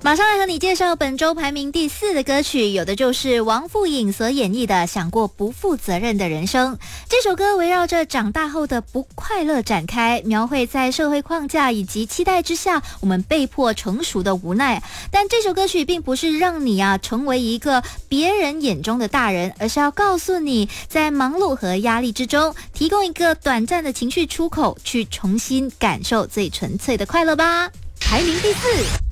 马上来和你介绍本周排名第4的歌曲，有的就是王富颖所演绎的《想过不负责任的人生》。这首歌围绕着长大后的不快乐展开，描绘在社会框架以及期待之下，我们被迫成熟的无奈。但这首歌曲并不是让你成为一个别人眼中的大人，而是要告诉你，在忙碌和压力之中，提供一个短暂的情绪出口，去重新感受最纯粹的快乐吧。排名第4。